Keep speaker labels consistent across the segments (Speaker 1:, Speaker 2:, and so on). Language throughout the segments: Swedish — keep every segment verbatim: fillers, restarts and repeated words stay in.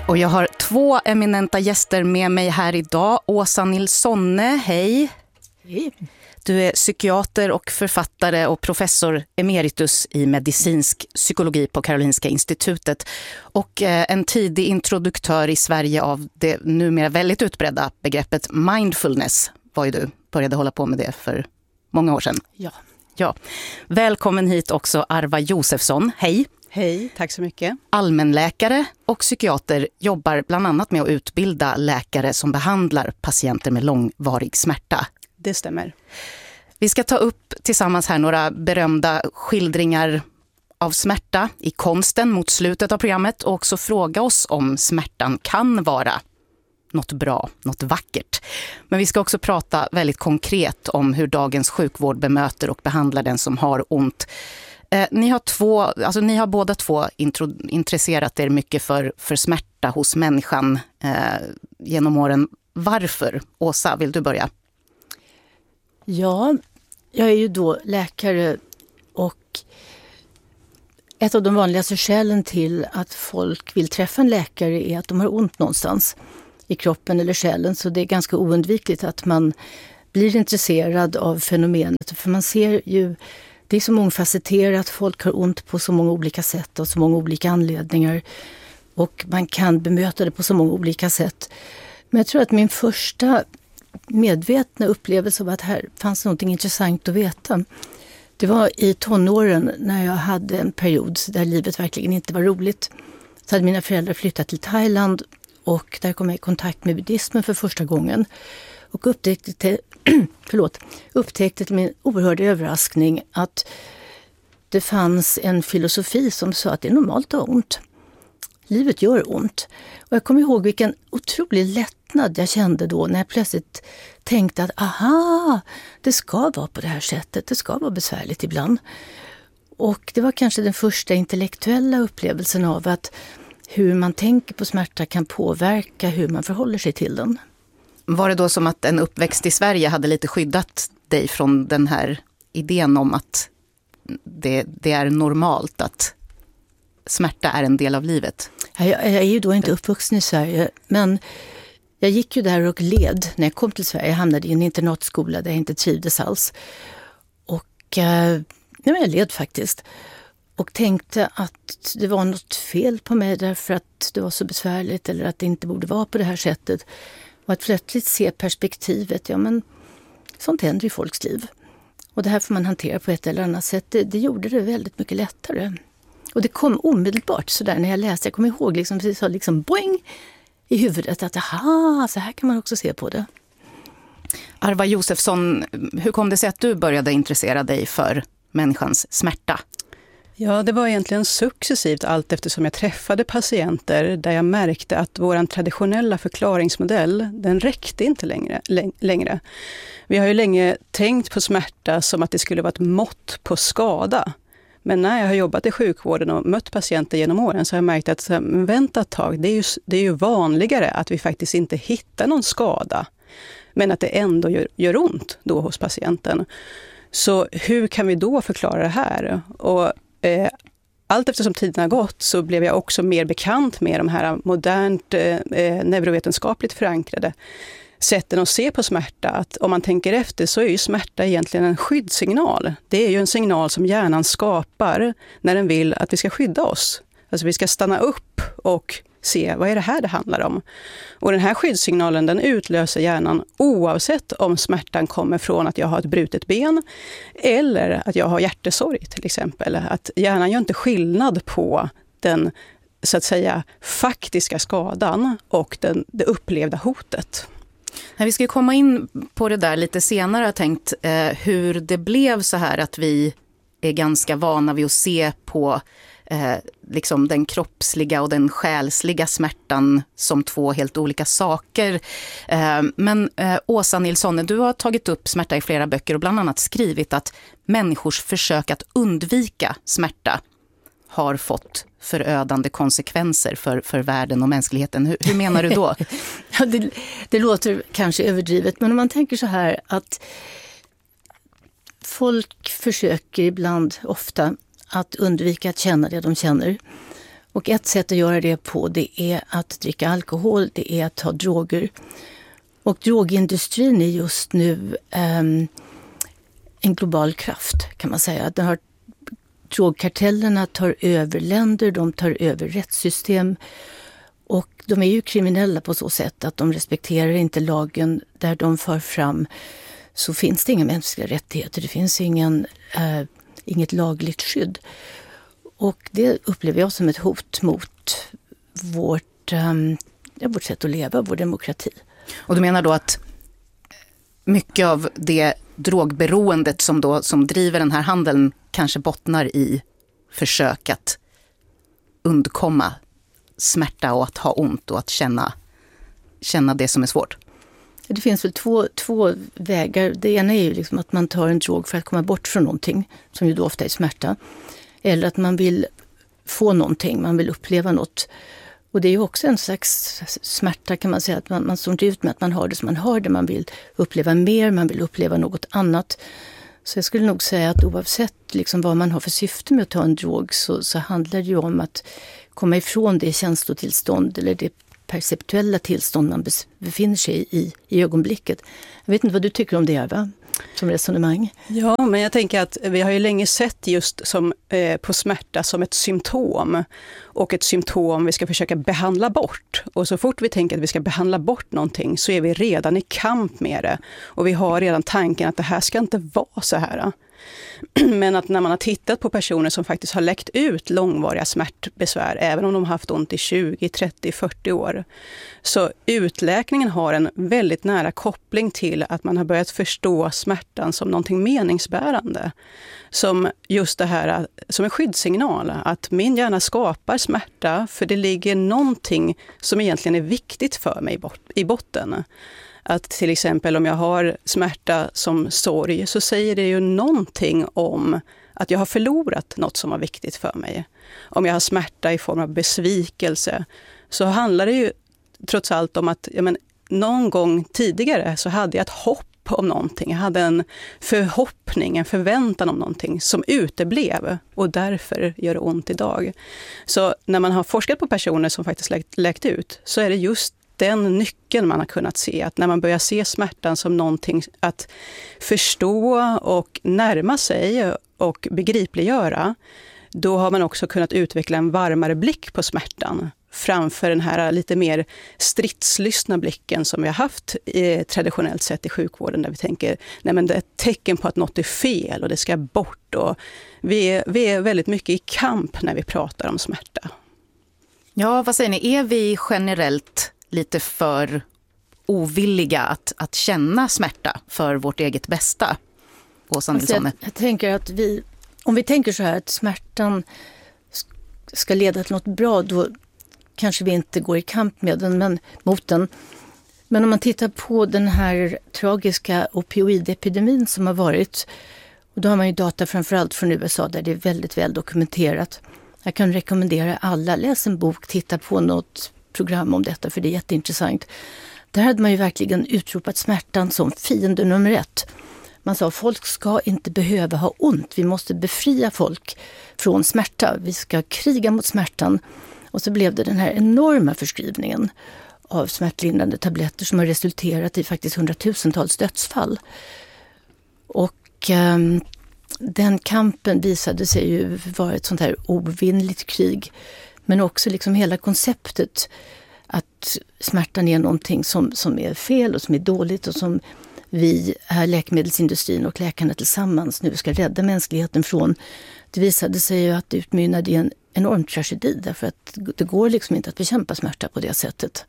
Speaker 1: Och jag har två eminenta gäster med mig här idag. Åsa Nilssonne, hej.
Speaker 2: Hej.
Speaker 1: Du är psykiater och författare och professor emeritus i medicinsk psykologi på Karolinska institutet. Och en tidig introduktör i Sverige av det numera väldigt utbredda begreppet mindfulness. Var ju du började hålla på med det för många år sedan.
Speaker 2: Ja.
Speaker 1: Ja. Välkommen hit också Arva Josefsson, hej.
Speaker 2: Hej, tack så mycket.
Speaker 1: Allmänläkare och psykiater jobbar bland annat med att utbilda läkare som behandlar patienter med långvarig smärta.
Speaker 2: Det stämmer.
Speaker 1: Vi ska ta upp tillsammans här några berömda skildringar av smärta i konsten mot slutet av programmet och också fråga oss om smärtan kan vara något bra, något vackert. Men vi ska också prata väldigt konkret om hur dagens sjukvård bemöter och behandlar den som har ont. Eh, ni har två, alltså ni har båda två intro, intresserat er mycket för, för smärta hos människan eh, genom åren. Varför? Åsa, vill du börja?
Speaker 2: Ja, jag är ju då läkare och ett av de vanligaste skälen till att folk vill träffa en läkare är att de har ont någonstans i kroppen eller själen. Så det är ganska oundvikligt att man blir intresserad av fenomenet. För man ser ju, det är så mångfacetterat, folk har ont på så många olika sätt och så många olika anledningar. Och man kan bemöta det på så många olika sätt. Men jag tror att min första medvetna upplevelse av att här fanns något intressant att veta. Det var i tonåren när jag hade en period där livet verkligen inte var roligt. Så hade mina föräldrar flyttat till Thailand och där kom jag i kontakt med buddhismen för första gången. Och upptäckte till, förlåt, upptäckte till min oerhörda överraskning att det fanns en filosofi som sa att det är normalt att ha ont. Livet gör ont. Och jag kommer ihåg vilken otrolig lättnad jag kände då när jag plötsligt tänkte att aha, det ska vara på det här sättet. Det ska vara besvärligt ibland. Och det var kanske den första intellektuella upplevelsen av att hur man tänker på smärta kan påverka hur man förhåller sig till den.
Speaker 1: Var det då som att en uppväxt i Sverige hade lite skyddat dig från den här idén om att det, det är normalt att smärta är en del av livet?
Speaker 2: Jag, jag är ju då inte uppvuxen i Sverige, men jag gick ju där och led när jag kom till Sverige. Jag hamnade i en internatskola där jag inte trivdes alls. Och eh, nej, jag led faktiskt. Och tänkte att det var något fel på mig därför att det var så besvärligt eller att det inte borde vara på det här sättet. Och att plötsligt se perspektivet, ja men sånt händer i folks liv. Och det här får man hantera på ett eller annat sätt. Det, det gjorde det väldigt mycket lättare. Och det kom omedelbart så där när jag läste. Jag kommer ihåg liksom, precis så liksom boing i huvudet att aha, så här kan man också se på det.
Speaker 1: Arva Josefsson, hur kom det sig att du började intressera dig för människans smärta?
Speaker 3: Ja, det var egentligen successivt allt eftersom jag träffade patienter där jag märkte att vår traditionella förklaringsmodell, den räckte inte längre, längre. Vi har ju länge tänkt på smärta som att det skulle vara ett mått på skada. Men när jag har jobbat i sjukvården och mött patienter genom åren så har jag märkt att vänta ett tag, det är ju, det är ju vanligare att vi faktiskt inte hittar någon skada. Men att det ändå gör, gör ont då hos patienten. Så hur kan vi då förklara det här? Och eh, allt eftersom tiden har gått så blev jag också mer bekant med de här modernt eh, neurovetenskapligt förankrade sätten att se på smärta. Att om man tänker efter så är ju smärta egentligen en skyddssignal. Det är ju en signal som hjärnan skapar när den vill att vi ska skydda oss. Alltså vi ska stanna upp och se vad är det här det handlar om. Och den här skyddssignalen den utlöser hjärnan oavsett om smärtan kommer från att jag har ett brutet ben eller att jag har hjärtesorg till exempel. Att hjärnan gör inte skillnad på den så att säga faktiska skadan och den, det upplevda hotet.
Speaker 1: Vi ska komma in på det där lite senare. Jag har tänkt eh, hur det blev så här att vi är ganska vana vid att se på eh, liksom den kroppsliga och den själsliga smärtan som två helt olika saker. Eh, men eh, Åsa Nilssonne, du har tagit upp smärta i flera böcker och bland annat skrivit att människors försök att undvika smärta har fått förödande konsekvenser för, för världen och mänskligheten. Hur, hur menar du då?
Speaker 2: ja, det, det låter kanske överdrivet, men om man tänker så här att folk försöker ibland, ofta, att undvika att känna det de känner. Och ett sätt att göra det på, det är att dricka alkohol, det är att ta droger. Och drogindustrin är just nu um, en global kraft, kan man säga. Den har, drogkartellerna tar över länder, de tar över rättssystem. Och de är ju kriminella på så sätt att de respekterar inte lagen. Där de för fram så finns det inga mänskliga rättigheter. Det finns ingen, uh, inget lagligt skydd. Och det upplever jag som ett hot mot vårt, um, ja, vårt sätt att leva, vår demokrati.
Speaker 1: Och du menar då att mycket av det drogberoendet som, då, som driver den här handeln kanske bottnar i försök att undkomma smärta och att ha ont och att känna, känna det som är svårt?
Speaker 2: Det finns väl två, två vägar. Det ena är ju liksom att man tar en drog för att komma bort från någonting, som ju då ofta är smärta. Eller att man vill få någonting, man vill uppleva något. Och det är ju också en slags smärta, kan man säga, att man, man står inte ut med att man har det som man har det. Man vill uppleva mer, man vill uppleva något annat. Så jag skulle nog säga att oavsett liksom vad man har för syfte med att ta en drog så, så handlar det ju om att komma ifrån det känslotillstånd eller det perceptuella tillstånd man befinner sig i i ögonblicket. Jag vet inte vad du tycker om det, Eva, som resonemang.
Speaker 3: Ja, men jag tänker att vi har ju länge sett just som, eh, på smärta som ett symptom. Och ett symptom vi ska försöka behandla bort. Och så fort vi tänker att vi ska behandla bort någonting så är vi redan i kamp med det. Och vi har redan tanken att det här ska inte vara så här. Men att när man har tittat på personer som faktiskt har läkt ut långvariga smärtbesvär, även om de har haft ont i tjugo, trettio, fyrtio år, så utläkningen har en väldigt nära koppling till att man har börjat förstå smärtan som någonting meningsbärande. Som just det här, som en skyddssignal, att min hjärna skapar smärta för det ligger någonting som egentligen är viktigt för mig i botten. Att till exempel om jag har smärta som sorg så säger det ju någonting om att jag har förlorat något som var viktigt för mig. Om jag har smärta i form av besvikelse så handlar det ju trots allt om att ja, men, någon gång tidigare så hade jag ett hopp om någonting. Jag hade en förhoppning, en förväntan om någonting som uteblev och därför gör det ont idag. Så när man har forskat på personer som faktiskt läkt, läkt ut så är det just den nyckeln man har kunnat se, att när man börjar se smärtan som någonting att förstå och närma sig och begripliggöra, då har man också kunnat utveckla en varmare blick på smärtan framför den här lite mer stridslystna blicken som vi har haft eh, traditionellt sett i sjukvården, där vi tänker, nej men det är ett tecken på att något är fel och det ska bort. Och vi, är, vi är väldigt mycket i kamp när vi pratar om smärta.
Speaker 1: Ja, vad säger ni? Är vi generellt lite för ovilliga att, att känna smärta för vårt eget bästa? Åsa Nilsson.
Speaker 2: Jag, jag tänker att vi, om vi tänker så här att smärtan ska leda till något bra, då kanske vi inte går i kamp med den, men mot den. Men om man tittar på den här tragiska opioidepidemin som har varit, och då har man ju data framförallt från U S A där det är väldigt väl dokumenterat. Jag kan rekommendera alla, läs en bok, titta på något program om detta, för det är jätteintressant. Där hade man ju verkligen utropat smärtan som fiende nummer ett. Man sa att folk ska inte behöva ha ont. Vi måste befria folk från smärta. Vi ska kriga mot smärtan. Och så blev det den här enorma förskrivningen av smärtlindrande tabletter som har resulterat i faktiskt hundratusentals dödsfall. Och eh, den kampen visade sig ju vara ett sånt här ovinnligt krig. Men också liksom hela konceptet att smärtan är någonting som, som är fel och som är dåligt och som vi, här läkemedelsindustrin och läkarna tillsammans, nu ska rädda mänskligheten från. Det visade sig ju att det utmynnade i en enorm tragedi, därför att det går liksom inte att bekämpa smärta på det sättet.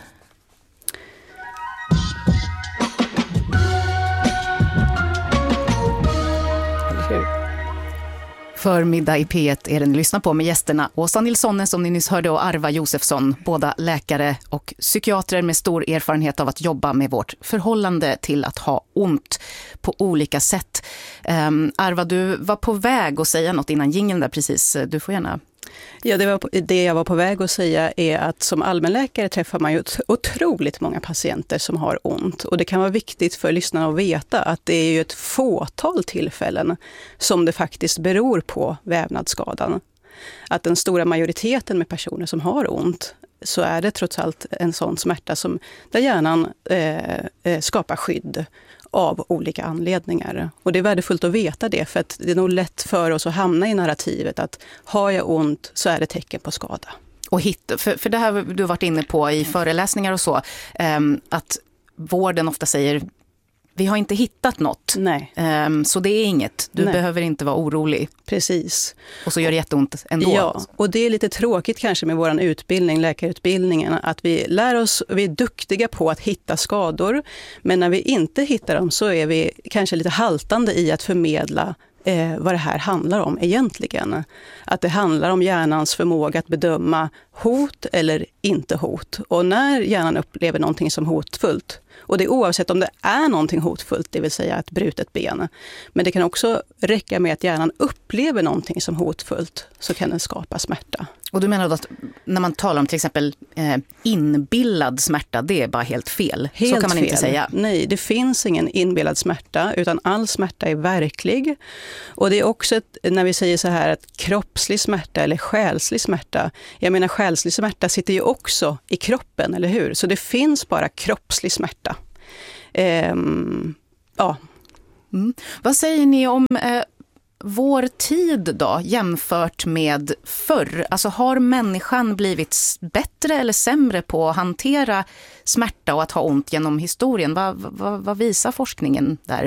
Speaker 2: Eller hur?
Speaker 1: Förmiddag i P ett är det ni lyssnar på med gästerna Åsa Nilsson som ni nyss hörde och Arva Josefsson, båda läkare och psykiatrer med stor erfarenhet av att jobba med vårt förhållande till att ha ont på olika sätt. Um, Arva, du var på väg att säga något innan jingeln där precis. Du får gärna.
Speaker 3: Ja, det, var, det jag var på väg att säga är att som allmänläkare träffar man ju otroligt många patienter som har ont. Och det kan vara viktigt för lyssnarna att veta att det är ju ett fåtal tillfällen som det faktiskt beror på vävnadsskadan. att den stora majoriteten med personer som har ont, så är det trots allt en sån smärta som, där hjärnan eh, skapar skydd av olika anledningar. Och det är värdefullt att veta det, för att det är nog lätt för oss att hamna i narrativet att har jag ont så är det tecken på skada.
Speaker 1: Och hit, för, för det här du har varit inne på i föreläsningar och så, eh, att vården ofta säger vi har inte hittat något.
Speaker 3: Nej.
Speaker 1: Um, så det är inget. Du
Speaker 3: Nej.
Speaker 1: behöver inte vara orolig.
Speaker 3: Precis.
Speaker 1: Och så gör det jätteont ändå.
Speaker 3: Ja, och det är lite tråkigt kanske med vår utbildning, läkarutbildningen, att vi lär oss, vi är duktiga på att hitta skador, men när vi inte hittar dem så är vi kanske lite haltande i att förmedla eh, vad det här handlar om egentligen. Att det handlar om hjärnans förmåga att bedöma hot eller inte hot. Och när hjärnan upplever någonting som hotfullt, och det är oavsett om det är någonting hotfullt, det vill säga ett brutet ben. Men det kan också räcka med att hjärnan upplever någonting som hotfullt, så kan den skapa smärta.
Speaker 1: Och du menar då att när man talar om till exempel eh, inbillad smärta, det är bara helt fel?
Speaker 3: Helt
Speaker 1: så kan man
Speaker 3: fel.
Speaker 1: inte säga.
Speaker 3: Nej, det finns ingen inbillad smärta, utan all smärta är verklig. Och det är också ett, när vi säger så här att kroppslig smärta eller själslig smärta, jag menar själslig smärta sitter ju också i kroppen, eller hur? Så det finns bara kroppslig smärta. Ehm, ja.
Speaker 1: Mm. Vad säger ni om eh, vår tid då jämfört med förr? Alltså har människan blivit bättre eller sämre på att hantera smärta och att ha ont genom historien? Vad, vad, vad visar forskningen där?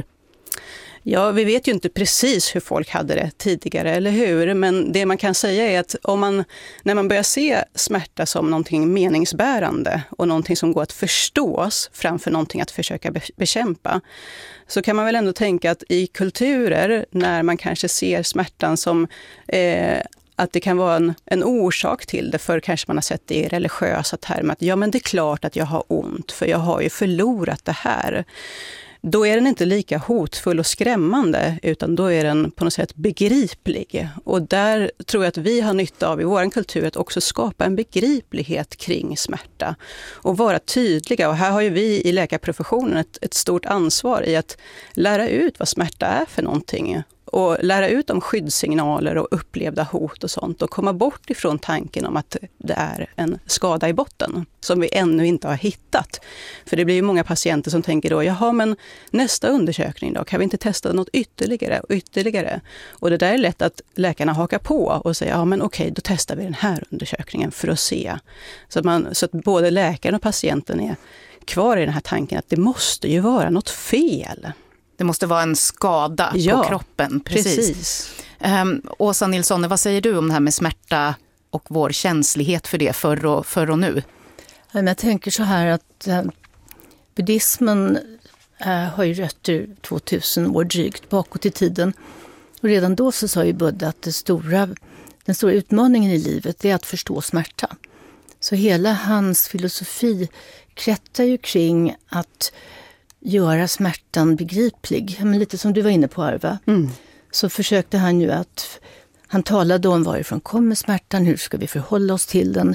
Speaker 3: Ja, vi vet ju inte precis hur folk hade det tidigare, eller hur? Men det man kan säga är att om man, när man börjar se smärta som någonting meningsbärande och någonting som går att förstås framför någonting att försöka bekämpa, så kan man väl ändå tänka att i kulturer när man kanske ser smärtan som eh, att det kan vara en, en orsak till det, för kanske man har sett det i religiösa termer, att ja, men det är klart att jag har ont för jag har ju förlorat det här. Då är den inte lika hotfull och skrämmande, utan då är den på något sätt begriplig. Och där tror jag att vi har nytta av i vår kultur att också skapa en begriplighet kring smärta och vara tydliga. Och här har ju vi i läkarprofessionen ett, ett stort ansvar i att lära ut vad smärta är för någonting. Och lära ut om skyddssignaler och upplevda hot och sånt, och komma bort ifrån tanken om att det är en skada i botten som vi ännu inte har hittat. För det blir ju många patienter som tänker då, jaha, men nästa undersökning då, kan vi inte testa något ytterligare och ytterligare? Och det där är lätt att läkarna hakar på och säger, ja men okej, då testar vi den här undersökningen för att se. Så att, man, så att både läkaren och patienten är kvar i den här tanken att det måste ju vara något fel.
Speaker 1: Det måste vara en skada
Speaker 3: ja,
Speaker 1: på kroppen. Precis.
Speaker 3: precis.
Speaker 1: Um, Åsa Nilsson, vad säger du om det här med smärta och vår känslighet för det förr och, förr och nu?
Speaker 2: Jag tänker så här att eh, buddhismen eh, har ju rötter tvåtusen år drygt bakåt i tiden. Och redan då så sa ju Buddha att det stora, den stora utmaningen i livet är att förstå smärta. Så hela hans filosofi kretsar ju kring att göra smärtan begriplig. Men lite som du var inne på, Arva. Mm. Så försökte han ju att, han talade om varifrån kommer smärtan, hur ska vi förhålla oss till den.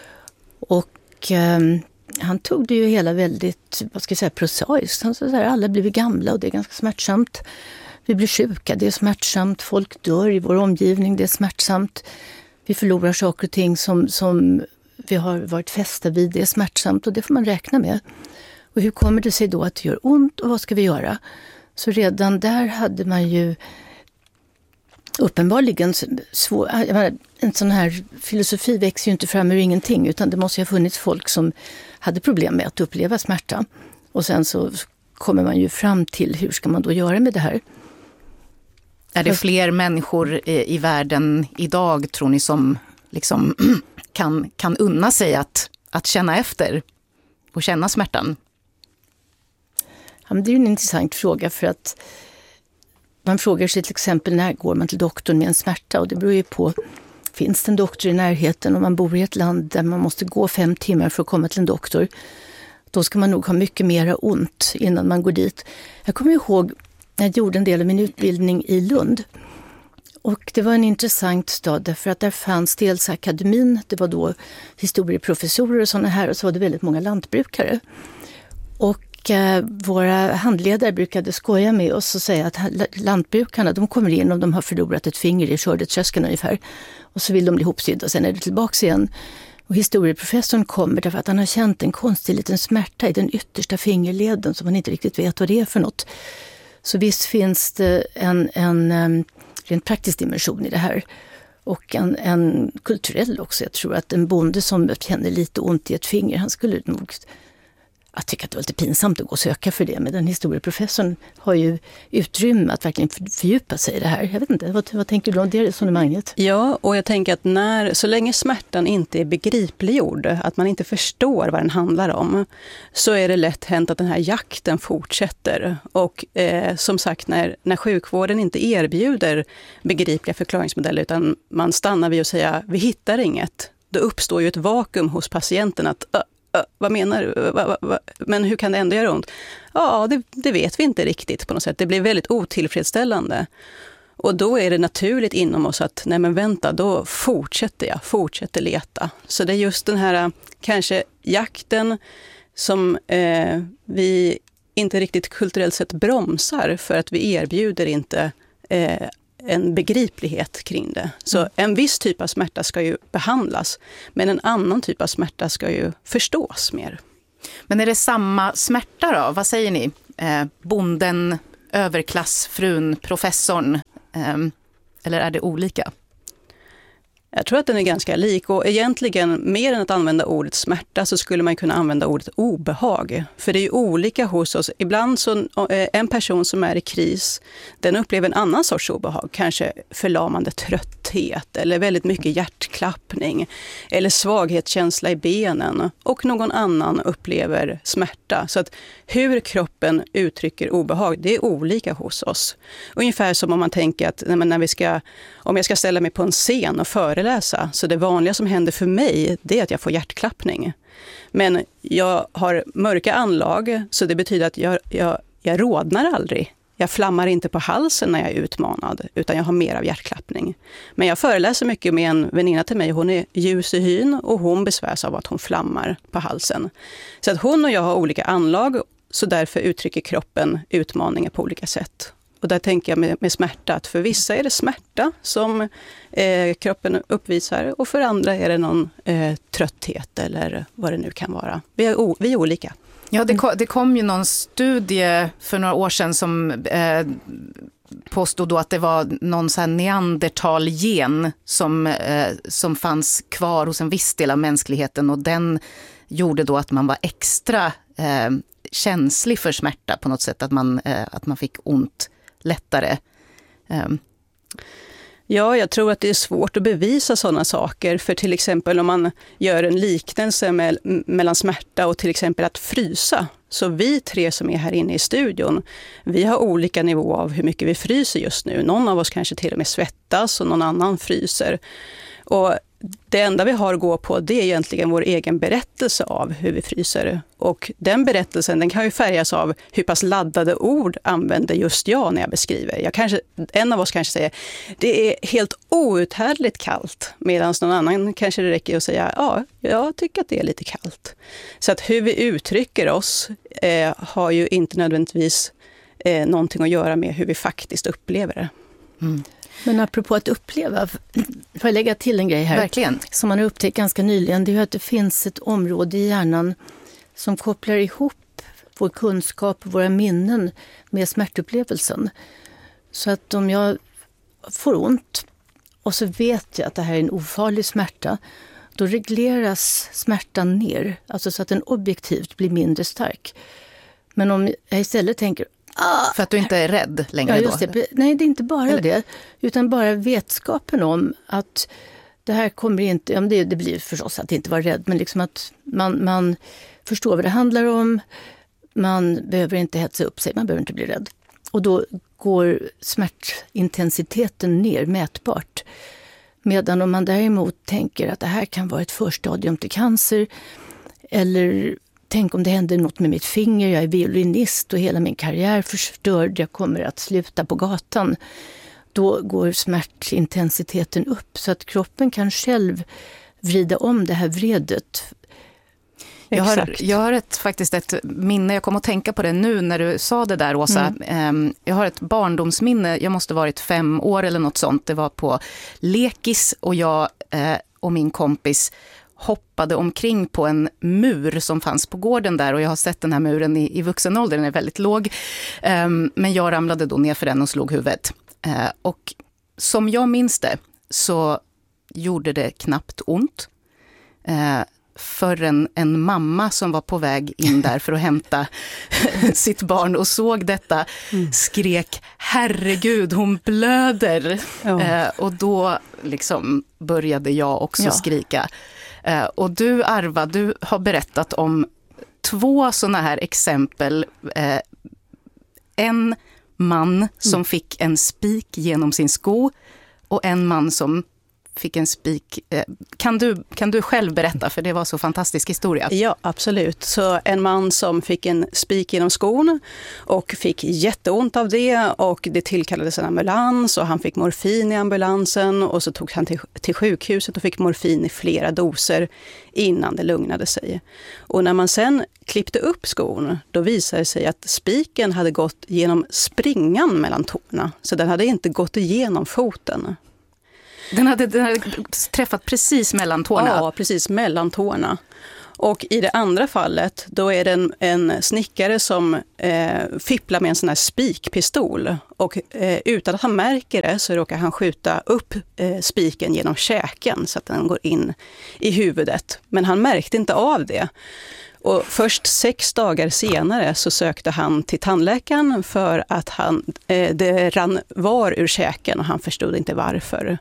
Speaker 2: Och eh, han tog det ju hela väldigt, vad ska jag säga, prosaiskt. Han sa så här, alla blir vi gamla och det är ganska smärtsamt. Vi blir sjuka, det är smärtsamt. Folk dör i vår omgivning, det är smärtsamt. Vi förlorar saker och ting som, som vi har varit fästa vid, det är smärtsamt, och det får man räkna med. Och hur kommer det sig då att det gör ont och vad ska vi göra? Så redan där hade man ju uppenbarligen svår, en sån här filosofi växer ju inte fram ur ingenting, utan det måste ju ha funnits folk som hade problem med att uppleva smärta. Och sen så kommer man ju fram till hur ska man då göra med det här.
Speaker 1: Är det fler människor i, i världen idag, tror ni, som liksom kan, kan unna sig att, att känna efter och känna smärtan?
Speaker 2: Ja, men det är en intressant fråga, för att man frågar sig till exempel när går man till doktorn med en smärta, och det beror ju på, finns det en doktor i närheten? Om man bor i ett land där man måste gå fem timmar för att komma till en doktor, då ska man nog ha mycket mera ont innan man går dit. Jag kommer ihåg när jag gjorde en del av min utbildning i Lund, och det var en intressant stad därför att där fanns dels akademin, det var då historieprofessorer och sådana här, och så var det väldigt många lantbrukare. Och Och eh, våra handledare brukade skoja med oss och säga att lantbrukarna, de kommer in om de har förlorat ett finger i skördetröskeln ungefär. Och så vill de bli ihopsydda och sen är det tillbaka igen. Och historieprofessorn kommer därför att han har känt en konstig liten smärta i den yttersta fingerleden som man inte riktigt vet vad det är för något. Så visst finns det en, en, en rent praktisk dimension i det här. Och en, en kulturell också. Jag tror att en bonde som känner lite ont i ett finger, han skulle nog... Jag tycker att det var lite pinsamt att gå och söka för det, men den historieprofessorn har ju utrymme att verkligen fördjupa sig i det här. Jag vet inte, vad, vad tänker du om det resonemanget?
Speaker 3: Ja, och jag tänker att när, så länge smärtan inte är begripliggjord, att man inte förstår vad den handlar om, så är det lätt hänt att den här jakten fortsätter. Och eh, som sagt, när, när sjukvården inte erbjuder begripliga förklaringsmodeller, utan man stannar vid att säga, vi hittar inget, då uppstår ju ett vakuum hos patienten att Uh, vad menar du? Va, va, va? Men hur kan det ändå göra ont? Ja, det, det vet vi inte riktigt på något sätt. Det blir väldigt otillfredsställande. Och då är det naturligt inom oss att, nej men vänta, då fortsätter jag, fortsätter leta. Så det är just den här kanske jakten som eh, vi inte riktigt kulturellt sett bromsar för att vi erbjuder inte eh, en begriplighet kring det. Så mm. en viss typ av smärta ska ju behandlas, men en annan typ av smärta ska ju förstås mer.
Speaker 1: Men är det samma smärta då? Vad säger ni? Eh, bonden, överklassfrun, professorn? Eh, eller är det olika?
Speaker 3: Jag tror att den är ganska lik, och egentligen mer än att använda ordet smärta så skulle man kunna använda ordet obehag. För det är ju olika hos oss. Ibland så en person som är i kris, den upplever en annan sorts obehag. Kanske förlamande trötthet eller väldigt mycket hjärtklappning eller svaghetskänsla i benen. Och någon annan upplever smärta. Så att hur kroppen uttrycker obehag, det är olika hos oss. Ungefär som om man tänker att när vi ska, om jag ska ställa mig på en scen och före läsa. Så det vanliga som händer för mig, det är att jag får hjärtklappning. Men jag har mörka anlag, så det betyder att jag, jag, jag rodnar aldrig. Jag flammar inte på halsen när jag är utmanad, utan jag har mer av hjärtklappning. Men jag föreläser mycket med en väninna till mig. Hon är ljus i hyn och hon besvärs av att hon flammar på halsen. Så att hon och jag har olika anlag, så därför uttrycker kroppen utmaningar på olika sätt. Och där tänker jag med, med smärta att för vissa är det smärta som eh, kroppen uppvisar, och för andra är det någon eh, trötthet eller vad det nu kan vara. Vi är, o, vi är olika.
Speaker 1: Ja, det kom, det kom ju någon studie för några år sedan som eh, påstod då att det var någon så här neandertalgen som, eh, som fanns kvar hos en viss del av mänskligheten, och den gjorde då att man var extra eh, känslig för smärta på något sätt, att man, eh, att man fick ont lättare. Um.
Speaker 3: Ja, jag tror att det är svårt att bevisa sådana saker. För till exempel om man gör en liknelse med, mellan smärta och till exempel att frysa. Så vi tre som är här inne i studion, vi har olika nivå av hur mycket vi fryser just nu. Någon av oss kanske till och med svettas och någon annan fryser. Och det enda vi har att gå på, det är egentligen vår egen berättelse av hur vi fryser. Och den berättelsen, den kan ju färgas av hur pass laddade ord använder just jag när jag beskriver. Jag kanske, en av oss kanske säger, det är helt outhärdligt kallt. Medan någon annan kanske det räcker att säga, ja, jag tycker att det är lite kallt. Så att hur vi uttrycker oss eh, har ju inte nödvändigtvis eh, någonting att göra med hur vi faktiskt upplever det.
Speaker 1: Mm.
Speaker 2: Men apropå att uppleva, får jag lägga till en grej här?
Speaker 1: Verkligen.
Speaker 2: Som man har upptäckt ganska nyligen, det är att det finns ett område i hjärnan som kopplar ihop vår kunskap och våra minnen med smärtupplevelsen. Så att om jag får ont och så vet jag att det här är en ofarlig smärta, då regleras smärtan ner, alltså så att den objektivt blir mindre stark. Men om jag istället tänker,
Speaker 1: Ah, för att du inte är rädd längre
Speaker 2: ja, just det.
Speaker 1: då?
Speaker 2: Nej, det är inte bara
Speaker 1: Eller?
Speaker 2: det. Utan bara vetskapen om att det här kommer inte... Ja, det, det blir förstås att inte vara rädd. Men liksom att man, man förstår vad det handlar om. Man behöver inte hetsa upp sig. Man behöver inte bli rädd. Och då går smärtintensiteten ner mätbart. Medan om man däremot tänker att det här kan vara ett förstadium till cancer. Eller... Tänk om det händer något med mitt finger, jag är violinist och hela min karriär förstörd, jag kommer att sluta på gatan. Då går smärtintensiteten upp så att kroppen kan själv vrida om det här vredet.
Speaker 1: Jag har, jag har ett, faktiskt ett minne, jag kom att tänka på det nu när du sa det där, Åsa. Mm. Jag har ett barndomsminne, jag måste varit fem år eller något sånt. Det var på lekis och jag och min kompis hoppade omkring på en mur som fanns på gården där, och jag har sett den här muren i, i vuxen ålder, den är väldigt låg. Men jag ramlade då ner för den och slog huvudet. Och som jag minns det så gjorde det knappt ont. Förrän en mamma som var på väg in där för att hämta sitt barn och såg detta skrek, herregud, hon blöder. Ja. Eh, och då liksom började jag också ja. skrika. Eh, och du, Arva, du har berättat om två sådana här exempel. Eh, en man som mm. fick en spik genom sin sko och en man som fick en spik. Kan du, kan du själv berätta, för det var så fantastisk historia?
Speaker 3: Ja, absolut. Så en man som fick en spik genom skon och fick jätteont av det, och det tillkallades en ambulans och han fick morfin i ambulansen, och så tog han till, till sjukhuset och fick morfin i flera doser innan det lugnade sig. Och när man sen klippte upp skon, då visade det sig att spiken hade gått genom springan mellan tårna, så den hade inte gått igenom foten.
Speaker 1: Den hade, den hade träffat precis mellan tårna?
Speaker 3: Ja, precis mellan tårna. Och i det andra fallet, då är det en, en snickare som eh, fipplar med en sån här spikpistol. Och eh, utan att han märker det så råkar han skjuta upp eh, spiken genom käken så att den går in i huvudet. Men han märkte inte av det. Och först sex dagar senare så sökte han till tandläkaren för att han, eh, det rann var ur käken och han förstod inte varför.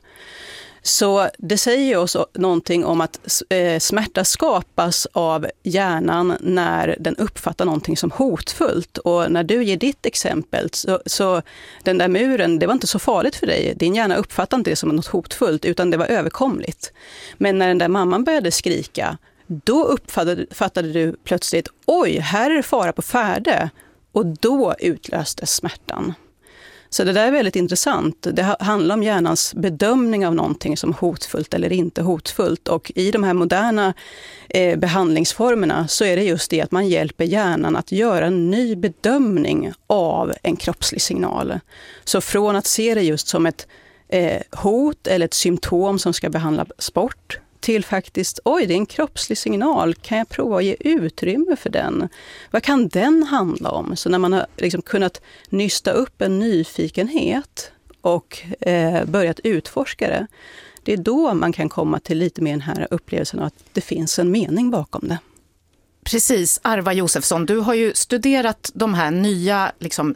Speaker 3: Så det säger oss någonting om att eh, smärta skapas av hjärnan när den uppfattar någonting som hotfullt. Och när du ger ditt exempel så, så den där muren, det var inte så farligt för dig. Din hjärna uppfattade inte det som något hotfullt utan det var överkomligt. Men när den där mamman började skrika, då uppfattade du plötsligt, oj, här är det fara på färde. Och då utlöstes smärtan. Så det där är väldigt intressant. Det handlar om hjärnans bedömning av någonting som hotfullt eller inte hotfullt. Och i de här moderna eh, behandlingsformerna så är det just det att man hjälper hjärnan att göra en ny bedömning av en kroppslig signal. Så från att se det just som ett eh, hot eller ett symptom som ska behandlas bort, till faktiskt, oj, det är en kroppslig signal, kan jag prova att ge utrymme för den? Vad kan den handla om? Så när man har liksom kunnat nysta upp en nyfikenhet och eh, börjat utforska det, det är då man kan komma till lite mer den här upplevelsen av att det finns en mening bakom det.
Speaker 1: Precis, Arva Josefsson, du har ju studerat de här nya liksom,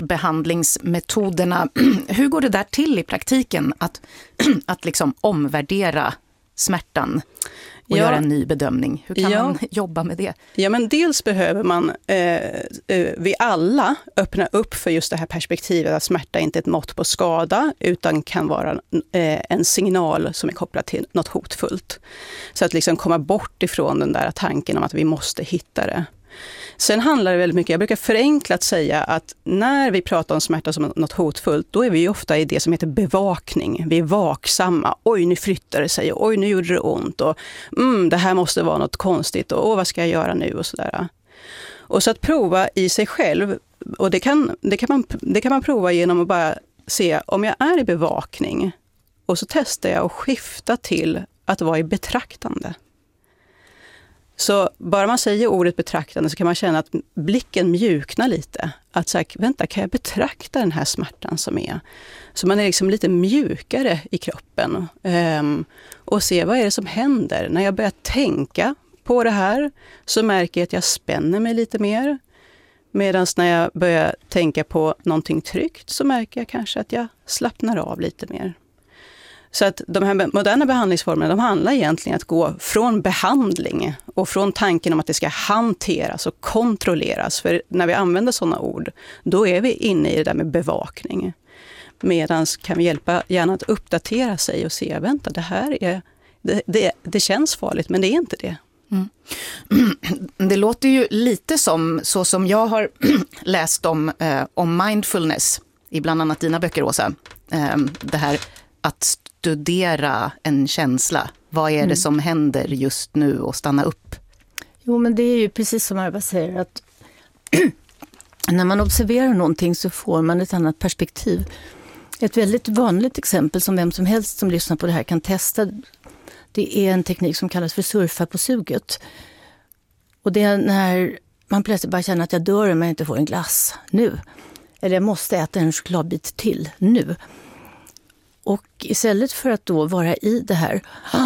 Speaker 1: smärtbehandlingsmetoderna. Hur går det där till i praktiken att, att liksom, omvärdera smärtan och ja. göra en ny bedömning? Hur kan ja. man jobba med det?
Speaker 3: Ja, men dels behöver man eh, eh, vi alla öppna upp för just det här perspektivet att smärta inte är ett mått på skada utan kan vara eh, en signal som är kopplad till något hotfullt. Så att liksom komma bort ifrån den där tanken om att vi måste hitta det. Sen handlar det väldigt mycket, jag brukar förenklat säga att när vi pratar om smärta som något hotfullt, då är vi ofta i det som heter bevakning. Vi är vaksamma. Oj, nu flyttar det sig. Oj, nu gjorde det ont. Och mm, det här måste vara något konstigt. Och vad ska jag göra nu? Och sådär. Och så att prova i sig själv, och det kan, det kan man, det kan man prova genom att bara se om jag är i bevakning. Och så testar jag att skifta till att vara i betraktande. Så bara man säger ordet betraktande så kan man känna att blicken mjuknar lite. Att så här, vänta, kan jag betrakta den här smärtan som är? Så man är liksom lite mjukare i kroppen. Um, och se vad är det som händer. När jag börjar tänka på det här så märker jag att jag spänner mig lite mer. Medan när jag börjar tänka på någonting tryggt så märker jag kanske att jag slappnar av lite mer. Så att de här moderna behandlingsformerna, de handlar egentligen att gå från behandling och från tanken om att det ska hanteras och kontrolleras. För när vi använder sådana ord, då är vi inne i det där med bevakning. Medan kan vi hjälpa hjärnan att uppdatera sig och se, vänta, det här är, det, det, det känns farligt, men det är inte det.
Speaker 1: Mm. Det låter ju lite som, så som jag har läst om, eh, om mindfulness i bland annat dina böcker, Åsa. Eh, det här att studera en känsla. Vad är det mm. som händer just nu och stanna upp?
Speaker 2: Jo, men det är ju precis som Arva säger, att när man observerar någonting så får man ett annat perspektiv. Ett väldigt vanligt exempel som vem som helst som lyssnar på det här kan testa, det är en teknik som kallas för surfa på suget. Och det är när man plötsligt bara känner att jag dör om jag inte får en glass nu. Eller jag måste äta en chokladbit till nu. Och istället för att då vara i det här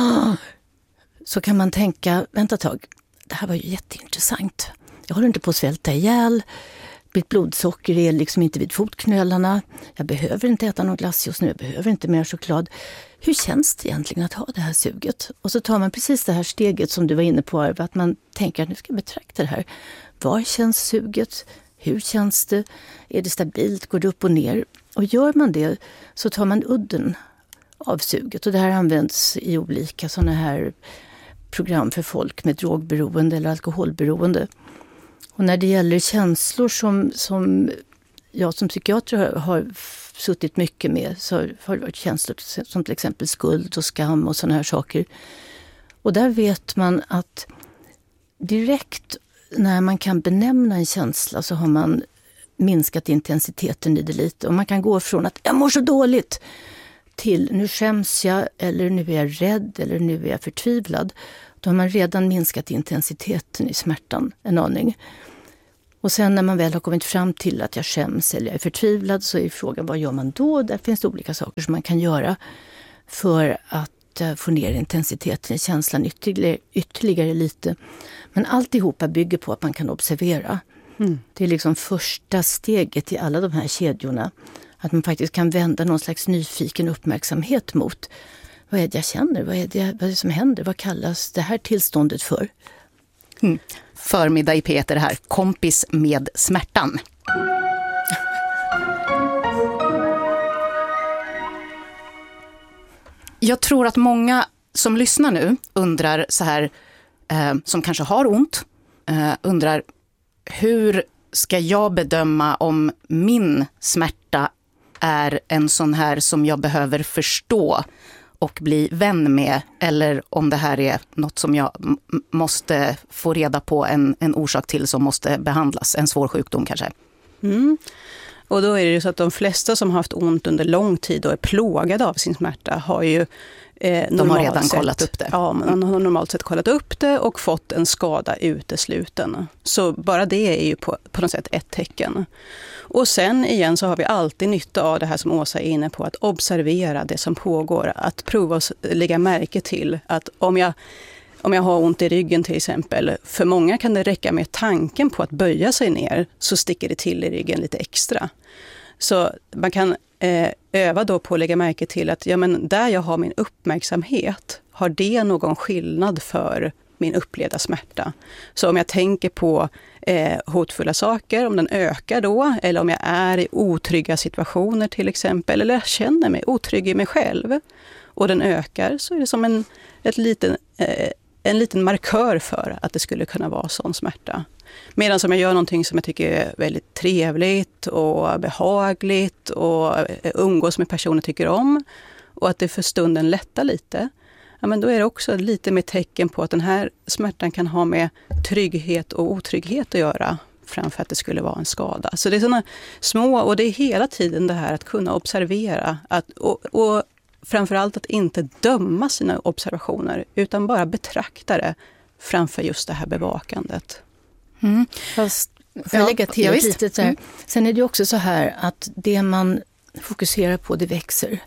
Speaker 2: så kan man tänka, vänta ett tag, det här var ju jätteintressant. Jag håller inte på att svälta ihjäl. Mitt blodsocker är liksom inte vid fotknölarna. Jag behöver inte äta någon glass just nu. Jag behöver inte mer choklad. Hur känns det egentligen att ha det här suget? Och så tar man precis det här steget som du var inne på, Arva, att man tänker att nu ska jag betrakta det här. Var känns suget? Hur känns det? Är det stabilt? Går det upp och ner? Och gör man det så tar man udden av suget. Och det här används i olika sådana här program för folk med drogberoende eller alkoholberoende. Och när det gäller känslor som, som jag som psykiater har, har suttit mycket med, så har det varit känslor som till exempel skuld och skam och sådana här saker. Och där vet man att direkt när man kan benämna en känsla så har man minskat intensiteten i det lite. Och man kan gå från att jag mår så dåligt till nu skäms jag, eller nu är jag rädd, eller nu är jag förtvivlad. Då har man redan minskat intensiteten i smärtan en aning. Och sen när man väl har kommit fram till att jag skäms eller jag är förtvivlad, så är frågan, vad gör man då? Där finns det olika saker som man kan göra för att få ner intensiteten i känslan ytterligare, ytterligare lite. Men alltihopa bygger på att man kan observera. Mm. Det är liksom första steget i alla de här kedjorna. Att man faktiskt kan vända någon slags nyfiken uppmärksamhet mot vad är det jag känner? Vad är det, vad är det som händer? Vad kallas det här tillståndet för?
Speaker 1: Mm. Förmiddag i Peter här, kompis med smärtan. Jag tror att många som lyssnar nu undrar så här, eh, som kanske har ont, eh, undrar hur ska jag bedöma om min smärta är en sån här som jag behöver förstå och bli vän med, eller om det här är något som jag m- måste få reda på en, en orsak till som måste behandlas, en svår sjukdom kanske.
Speaker 3: Mm. Och då är det ju så att de flesta som har haft ont under lång tid och är plågade av sin smärta har ju eh,
Speaker 1: de har redan
Speaker 3: sett,
Speaker 1: kollat upp det.
Speaker 3: Ja, man har normalt sett kollat upp det och fått en skada utesluten. Så bara det är ju på, på något sätt ett tecken. Och sen igen så har vi alltid nytta av det här som Åsa är inne på, att observera det som pågår. Att prova att lägga märke till att om jag, om jag har ont i ryggen till exempel, för många kan det räcka med tanken på att böja sig ner så sticker det till i ryggen lite extra. Så man kan eh, öva då på att lägga märke till att ja, men där jag har min uppmärksamhet, har det någon skillnad för min upplevda smärta? Så om jag tänker på eh, hotfulla saker, om den ökar då, eller om jag är i otrygga situationer till exempel, eller jag känner mig otrygg i mig själv och den ökar, så är det som en, ett liten, eh, en liten markör för att det skulle kunna vara sån smärta. Medan som jag gör någonting som jag tycker är väldigt trevligt och behagligt och umgås med personer tycker om, och att det för stunden lättar lite, ja, men då är det också lite med tecken på att den här smärtan kan ha med trygghet och otrygghet att göra framför att det skulle vara en skada. Så det är sådana små, och det är hela tiden det här att kunna observera att, och, och framförallt att inte döma sina observationer utan bara betrakta det framför just det här bevakandet.
Speaker 2: Mm. Fast får jag lägga till
Speaker 1: ja,
Speaker 2: lite där. Mm. Sen är det också så här att det man fokuserar på, det växer.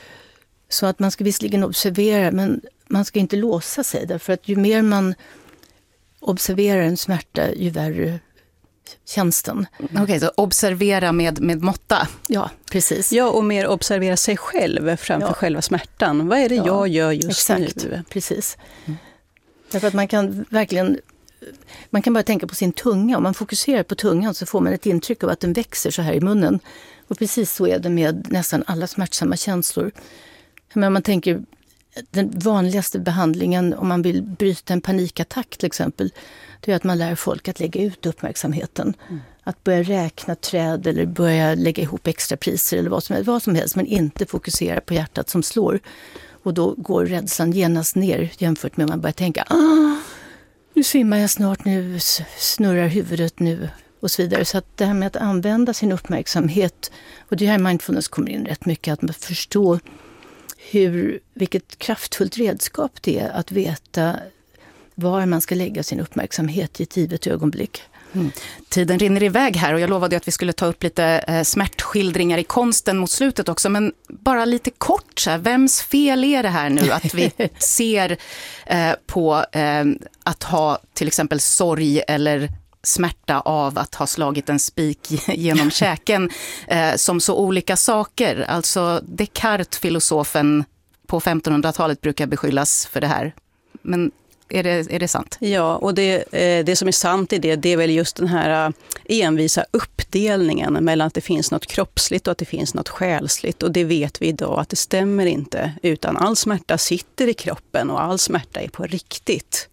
Speaker 2: Så att man ska visserligen observera, men man ska inte låsa sig. Därför att ju mer man observerar en smärta, ju värre känns den.
Speaker 1: Okej, okay, så observera med, med måtta.
Speaker 2: Ja, precis.
Speaker 3: Ja, och mer observera sig själv framför ja. själva smärtan. Vad är det ja, jag gör just
Speaker 2: exakt,
Speaker 3: nu?
Speaker 2: Precis. Mm. Därför att man kan verkligen... Man kan bara tänka på sin tunga. Om man fokuserar på tungan så får man ett intryck av att den växer så här i munnen. Och precis så är det med nästan alla smärtsamma känslor. Men om man tänker, den vanligaste behandlingen om man vill bryta en panikattack till exempel, det är att man lär folk att lägga ut uppmärksamheten. Mm. Att börja räkna träd eller börja lägga ihop extra priser eller vad som helst, vad som helst, men inte fokusera på hjärtat som slår. Och då går rädslan genast ner jämfört med att man börjar tänka, ah, nu svimmar jag snart nu, snurrar huvudet nu och så vidare. Så att det här med att använda sin uppmärksamhet, och det här mindfulness kommer in rätt mycket, att man förstår hur, vilket kraftfullt redskap det är att veta var man ska lägga sin uppmärksamhet i ett givet ögonblick.
Speaker 1: Mm. Tiden rinner iväg här och jag lovade att vi skulle ta upp lite eh, smärtskildringar i konsten mot slutet också, men bara lite kort så här, vems fel är det här nu att vi ser eh, på eh, att ha till exempel sorg eller smärta av att ha slagit en spik genom käken eh, som så olika saker. Alltså Descartes, filosofen på femtonhundratalet, brukar beskyllas för det här. Men är det, är det sant?
Speaker 3: Ja, och det, det som är sant i det, det är väl just den här envisa uppdelningen mellan att det finns något kroppsligt och att det finns något själsligt. Och det vet vi idag att det stämmer inte, utan all smärta sitter i kroppen och all smärta är på riktigt.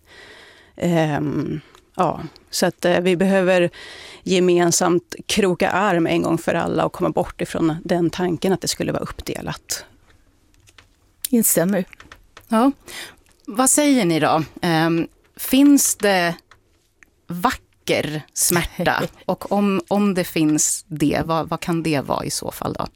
Speaker 3: Um, ja, så att uh, vi behöver gemensamt kroka arm en gång för alla och komma bort ifrån den tanken att det skulle vara uppdelat.
Speaker 2: Instämmer.
Speaker 1: Ja. Vad säger ni då? Um, finns det vacker smärta? Och om, om det finns det, vad, vad kan det vara i så fall då?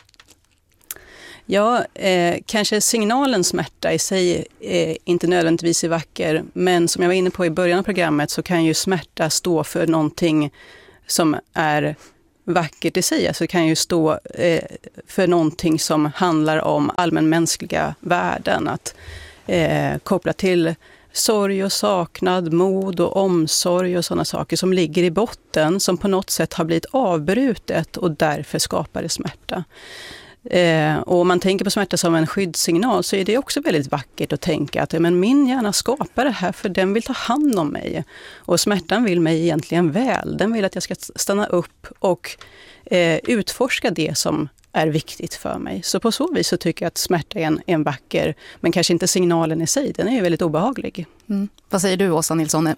Speaker 3: Ja, eh, kanske signalen smärta i sig eh, inte nödvändigtvis är vacker. Men som jag var inne på i början av programmet så kan ju smärta stå för någonting som är vackert i sig. Alltså det kan ju stå eh, för någonting som handlar om allmänmänskliga värden. Att Eh, kopplat till sorg och saknad, mod och omsorg och sådana saker som ligger i botten, som på något sätt har blivit avbrutet och därför skapar det smärta. Eh, och om man tänker på smärta som en skyddssignal så är det också väldigt vackert att tänka att men min hjärna skapar det här för den vill ta hand om mig. Och smärtan vill mig egentligen väl. Den vill att jag ska stanna upp och eh, utforska det som är viktigt för mig. Så på så vis så tycker jag att smärta är en, en vacker, men kanske inte signalen i sig. Den är ju väldigt obehaglig.
Speaker 1: Mm. Vad säger du, Åsa Nilsson?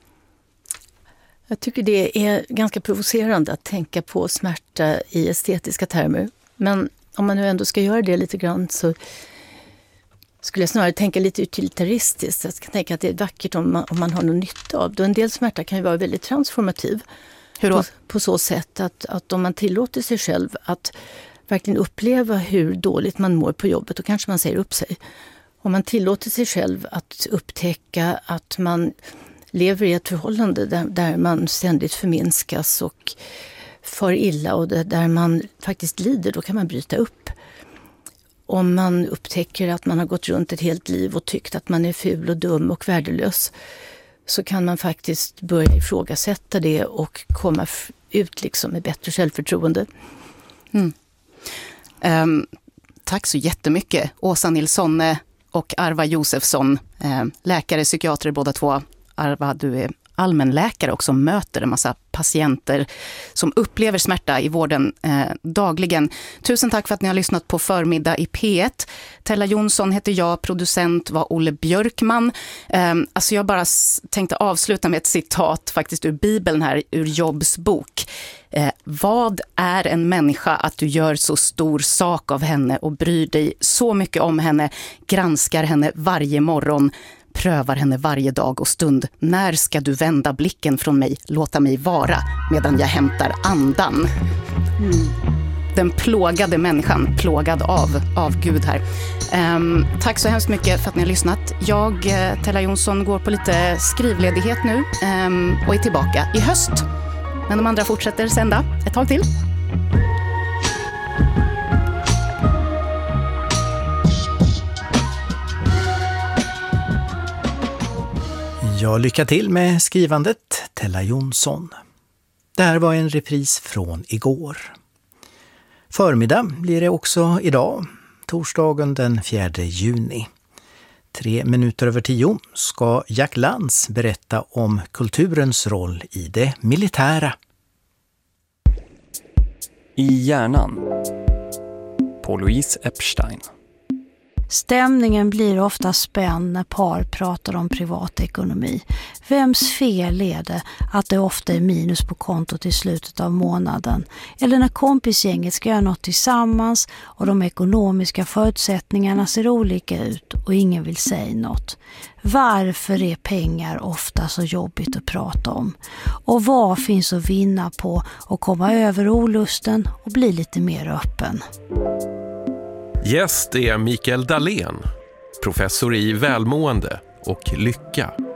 Speaker 2: Jag tycker det är ganska provocerande att tänka på smärta i estetiska termer. Men om man nu ändå ska göra det lite grann så skulle jag snarare tänka lite utilitaristiskt. Jag ska tänka att det är vackert om man, om man har någon nytta av det. En del smärta kan ju vara väldigt transformativ.
Speaker 1: Hur då?
Speaker 2: På, på så sätt att, att om man tillåter sig själv att verkligen uppleva hur dåligt man mår på jobbet, då kanske man säger upp sig. Om man tillåter sig själv att upptäcka att man lever i ett förhållande där, där man ständigt förminskas och far illa och där man faktiskt lider, då kan man bryta upp. Om man upptäcker att man har gått runt ett helt liv och tyckt att man är ful och dum och värdelös, så kan man faktiskt börja ifrågasätta det och komma ut liksom med bättre självförtroende.
Speaker 1: Mm. Um, tack så jättemycket, Åsa Nilsson och Arva Josefsson, eh, läkare, psykiater båda två. Arva, du är allmänläkare och som möter en massa patienter som upplever smärta i vården eh, dagligen. Tusen tack för att ni har lyssnat på Förmiddag i P ett. Tella Jonsson heter jag, producent var Olle Björkman. Eh, alltså jag bara s- tänkte avsluta med ett citat faktiskt ur Bibeln här, ur Jobs bok. Eh, vad är en människa att du gör så stor sak av henne och bryr dig så mycket om henne, granskar henne varje morgon, prövar henne varje dag och stund. När ska du vända blicken från mig, låta mig vara medan jag hämtar andan? Mm. Den plågade människan, plågad av, av Gud här. Um, tack så hemskt mycket för att ni har lyssnat. Jag, uh, Tella Jonsson, går på lite skrivledighet nu um, och är tillbaka i höst. Men de andra fortsätter sända ett tag till.
Speaker 4: Ja, lycka till med skrivandet, Tella Jonsson. Det här var en repris från igår. Förmiddag blir det också idag, torsdagen den fjärde juni. Tre minuter över tio ska Jack Lantz berätta om kulturens roll i det militära.
Speaker 5: I hjärnan på Louise Epstein. Stämningen blir ofta spänd när par pratar om privatekonomi. Vems fel är det att det ofta är minus på kontot i slutet av månaden? Eller när kompisgänget ska göra något tillsammans och de ekonomiska förutsättningarna ser olika ut och ingen vill säga något. Varför är pengar ofta så jobbigt att prata om? Och vad finns att vinna på att komma över olusten och bli lite mer öppen?
Speaker 6: Gäst är Mikael Dahlén, professor i välmående och lycka